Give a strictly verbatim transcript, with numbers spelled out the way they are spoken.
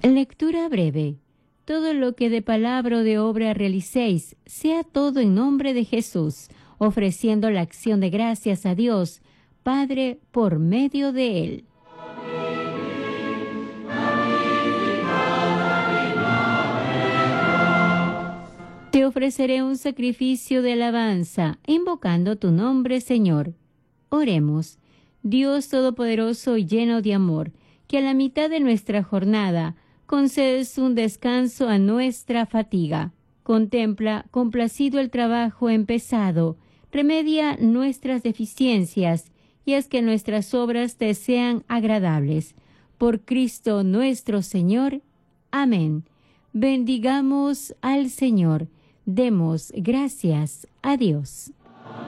Lectura breve. Todo lo que de palabra o de obra realicéis, sea todo en nombre de Jesús, ofreciendo la acción de gracias a Dios, Padre, por medio de Él. Te ofreceré un sacrificio de alabanza, invocando tu nombre, Señor. Oremos. Dios Todopoderoso y lleno de amor, que a la mitad de nuestra jornada concedes un descanso a nuestra fatiga. Contempla complacido el trabajo empezado, remedia nuestras deficiencias y haz que nuestras obras te sean agradables. Por Cristo nuestro Señor. Amén. Bendigamos al Señor. Demos gracias a Dios.